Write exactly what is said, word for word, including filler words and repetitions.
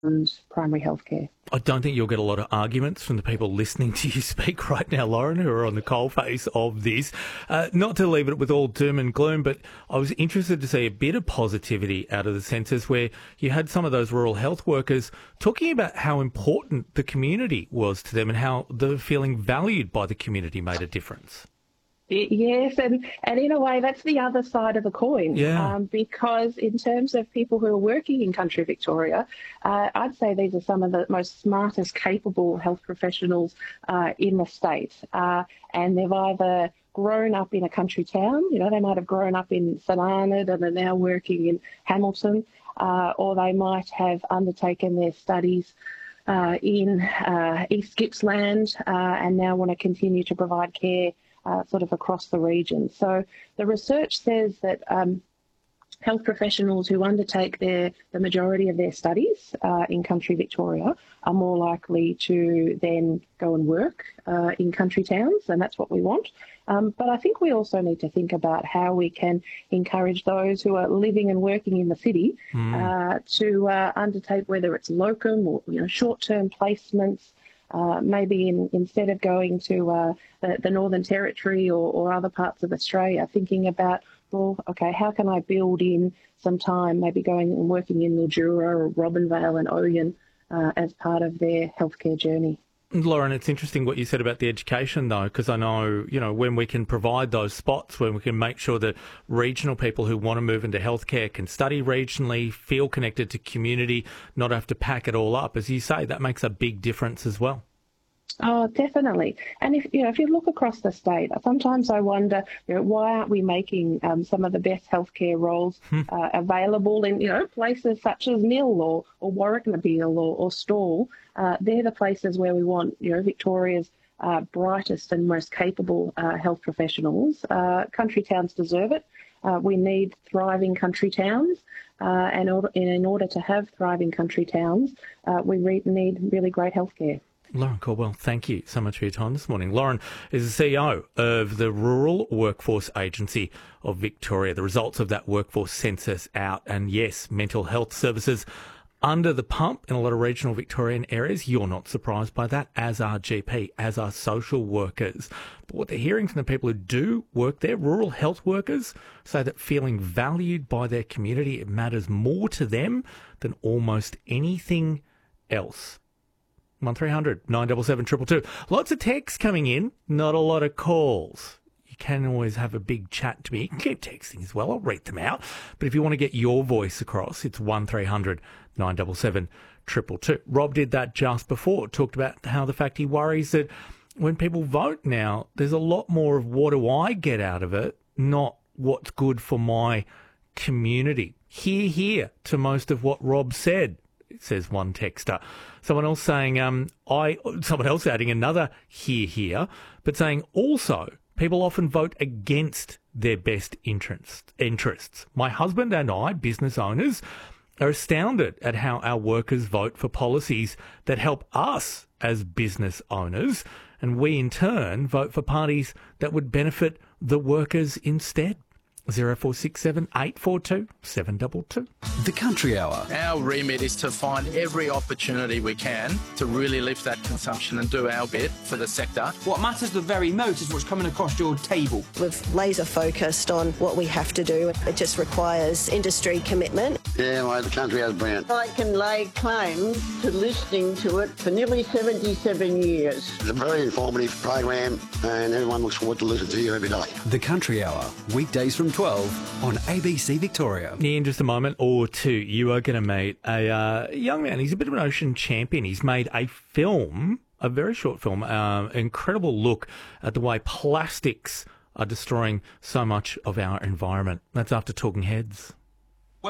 primary health care. I don't think you'll get a lot of arguments from the people listening to you speak right now, Lauren, who are on the coalface of this. Uh, not to leave it with all doom and gloom, but I was interested to see a bit of positivity out of the census where you had some of those rural health workers talking about how important the community was to them and how the feeling valued by the community made a difference. Yes, and, and in a way, that's the other side of the coin. Yeah. Um, because in terms of people who are working in country Victoria, uh, I'd say these are some of the most smartest, capable health professionals uh, in the state. Uh, and they've either grown up in a country town, you know, they might have grown up in St Arnaud and are now working in Hamilton, uh, or they might have undertaken their studies uh, in uh, East Gippsland uh, and now want to continue to provide care Uh, sort of across the region. So the research says that um, health professionals who undertake their the majority of their studies uh, in country Victoria are more likely to then go and work uh, in country towns, and that's what we want. Um, but I think we also need to think about how we can encourage those who are living and working in the city mm. uh, to uh, undertake, whether it's locum or you know short-term placements. Uh, maybe in, instead of going to uh, the, the Northern Territory or, or other parts of Australia, thinking about, well, okay, how can I build in some time, maybe going and working in Mildura or Robinvale and Oyen uh, as part of their healthcare journey. Lauren, it's interesting what you said about the education, though, because I know, you know, when we can provide those spots, when we can make sure that regional people who want to move into healthcare can study regionally, feel connected to community, not have to pack it all up, as you say, that makes a big difference as well. Oh, definitely. And if you know, if you look across the state, sometimes I wonder, you know, why aren't we making um, some of the best healthcare roles uh, available in, you know, places such as Mill or, or Warracknabeal or, or Stawell? Uh, they're the places where we want, you know, Victoria's uh, brightest and most capable uh, health professionals. Uh, country towns deserve it. Uh, we need thriving country towns, uh, and, order, and in order to have thriving country towns, uh, we re- need really great healthcare. Lauren Caldwell, thank you so much for your time this morning. Lauren is the C E O of the Rural Workforce Agency of Victoria. The results of that workforce census out, and yes, mental health services under the pump in a lot of regional Victorian areas. You're not surprised by that, as are G P, as are social workers. But what they're hearing from the people who do work there, rural health workers, say that feeling valued by their community, it matters more to them than almost anything else. one three hundred nine seven seven two two two. Lots of texts coming in, not a lot of calls. You can always have a big chat to me. You can keep texting as well. I'll read them out. But if you want to get your voice across, it's one three hundred nine seven seven two two two. Rob did that just before. Talked about how the fact he worries that when people vote now, there's a lot more of what do I get out of it, not what's good for my community. Hear, hear to most of what Rob said, says one texter. Someone else saying, um, I, someone else adding another here, here, but saying also people often vote against their best interest, interests. My husband and I, business owners, are astounded at how our workers vote for policies that help us as business owners, and we in turn vote for parties that would benefit the workers instead. zero four six seven eight four two seven two two. The Country Hour. Our remit is to find every opportunity we can to really lift that consumption and do our bit for the sector. What matters the very most is what's coming across your table. We've laser focused on what we have to do. It just requires industry commitment. Yeah, well, the Country Hour's brilliant. I can lay claim to listening to it for nearly seventy-seven years. It's a very informative program and everyone looks forward to listening to you every day. The Country Hour, weekdays from twelve on A B C Victoria. In just a moment or two, you are going to meet a uh, young man. He's a bit of an ocean champion. He's made a film, a very short film, uh, incredible look at the way plastics are destroying so much of our environment. That's after Talking Heads.